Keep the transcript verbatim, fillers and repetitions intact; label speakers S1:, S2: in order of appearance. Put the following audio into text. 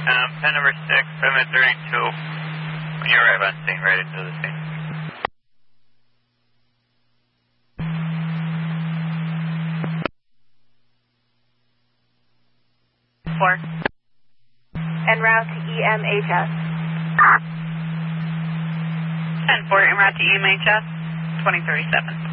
S1: Um, pen number six, seven thirty-two. When you arrive on scene, right into the scene.
S2: Four. En route to E M H S.
S3: ten four, en route to E M H S, twenty thirty-seven.